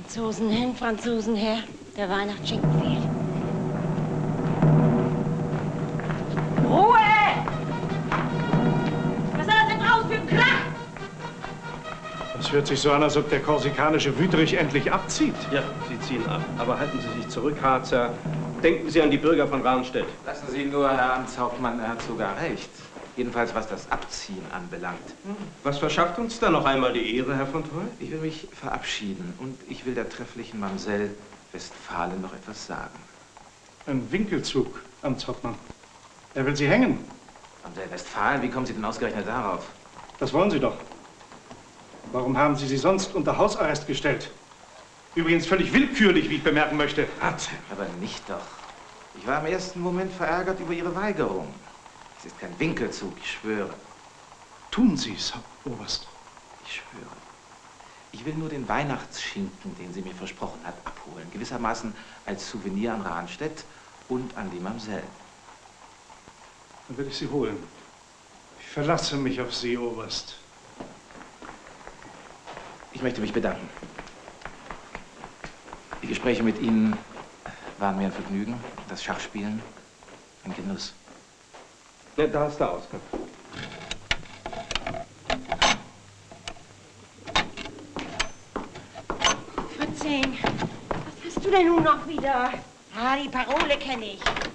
Franzosen hin, Franzosen her. Der Weihnachtsschinken fehlt. Ruhe! Was soll das denn draußen für ein Krach? Das hört sich so an, als ob der korsikanische Wüterich endlich abzieht. Ja, Sie ziehen ab. Aber halten Sie sich zurück, Harzer. Denken Sie an die Bürger von Rahnstedt. Lassen Sie nur, Herr Amtshauptmann, er hat sogar recht. Jedenfalls, was das Abziehen anbelangt. Was verschafft uns da noch einmal die Ehre, Herr von Troy? Ich will mich verabschieden und ich will der trefflichen Mamsell Westphalen noch etwas sagen. Ein Winkelzug, Amtshauptmann. Er will Sie hängen. Mamsell Westphalen, wie kommen Sie denn ausgerechnet darauf? Das wollen Sie doch. Warum haben Sie sie sonst unter Hausarrest gestellt? Übrigens völlig willkürlich, wie ich bemerken möchte. Aber nicht doch. Ich war im ersten Moment verärgert über Ihre Weigerung. Es ist kein Winkelzug, ich schwöre. Tun Sie es, Herr Oberst. Ich schwöre. Ich will nur den Weihnachtsschinken, den sie mir versprochen hat, abholen. Gewissermaßen als Souvenir an Rahnstedt und an die Mamsell. Dann werde ich sie holen. Ich verlasse mich auf Sie, Oberst. Ich möchte mich bedanken. Die Gespräche mit Ihnen waren mir ein Vergnügen. Das Schachspielen ein Genuss. Ja, da ist der Ausgang. Fritzing, was hast du denn nun noch wieder? Ah, die Parole kenne ich.